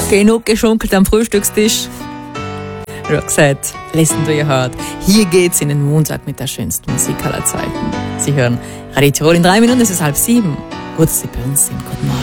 Genug geschunkelt am Frühstückstisch. Du hast gesagt, listen to your heart. Hier geht's in den Montag mit der schönsten Musik aller Zeiten. Sie hören Radio Tirol in 3 Minuten, es ist 6:30. Gut, dass Sie bei uns sind. Guten Morgen.